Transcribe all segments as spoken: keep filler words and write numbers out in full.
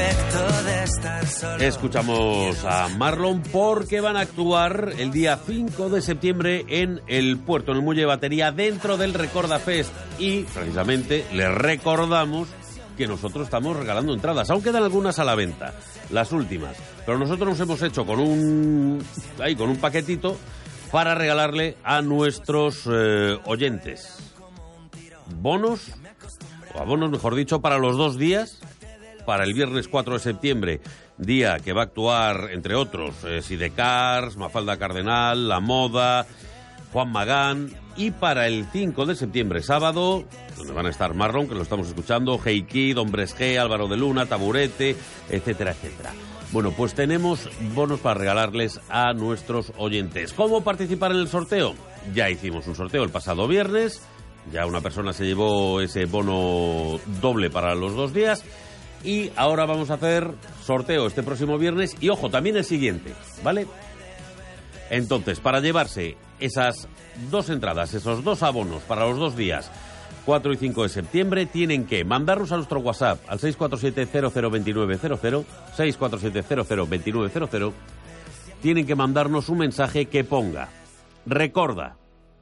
efecto de estar solo. Escuchamos a Marlon porque van a actuar el día cinco de septiembre en el puerto, en el muelle de batería, dentro del Recorda Fest. Y, precisamente, les recordamos que nosotros estamos regalando entradas. Aún quedan algunas a la venta, las últimas. Pero nosotros nos hemos hecho con un, ahí, con un paquetito para regalarle a nuestros eh, oyentes bonos, o abonos, mejor dicho, para los dos días, para el viernes cuatro de septiembre, día que va a actuar, entre otros, eh, Sidecars, Mafalda Cardenal, La Moda, Juan Magán, y para el cinco de septiembre, sábado, donde van a estar Marlon, que lo estamos escuchando, Hey Kid, Hombres G, Álvaro de Luna, Taburete, etcétera, etcétera. Bueno, pues tenemos bonos para regalarles a nuestros oyentes. ¿Cómo participar en el sorteo? Ya hicimos un sorteo el pasado viernes, ya una persona se llevó ese bono doble para los dos días, y ahora vamos a hacer sorteo este próximo viernes, y ojo, también el siguiente, ¿vale? Entonces, para llevarse esas dos entradas, esos dos abonos para los dos días, cuatro y cinco de septiembre, tienen que mandarnos a nuestro WhatsApp al seis cuatro siete cero cero dos nueve cero cero, seis cuatro siete cero cero dos nueve cero cero, tienen que mandarnos un mensaje que ponga Recorda,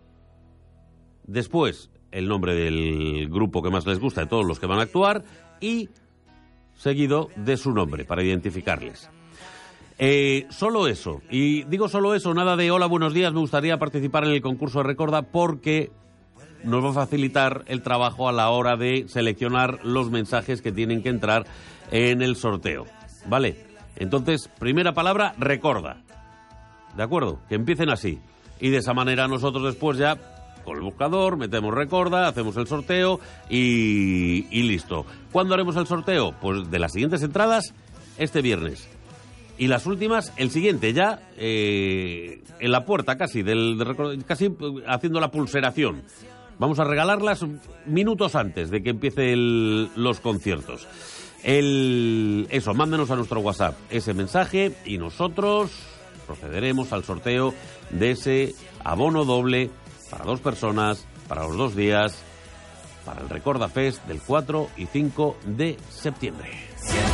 después el nombre del grupo que más les gusta de todos los que van a actuar y seguido de su nombre para identificarles. Eh, solo eso, y digo solo eso, nada de hola, buenos días, me gustaría participar en el concurso de Recorda, porque nos va a facilitar el trabajo a la hora de seleccionar los mensajes que tienen que entrar en el sorteo, ¿vale? Entonces, primera palabra, Recorda, ¿de acuerdo? Que empiecen así, y de esa manera nosotros después ya, con el buscador, metemos Recorda, hacemos el sorteo y, y listo. ¿Cuándo haremos el sorteo? Pues de las siguientes entradas, este viernes. Y las últimas, el siguiente, ya eh, en la puerta casi, del, de, casi haciendo la pulseración. Vamos a regalarlas minutos antes de que empiecen los conciertos. El, eso, mándenos a nuestro WhatsApp ese mensaje y nosotros procederemos al sorteo de ese abono doble para dos personas, para los dos días, para el Recorda Fest del cuatro y cinco de septiembre.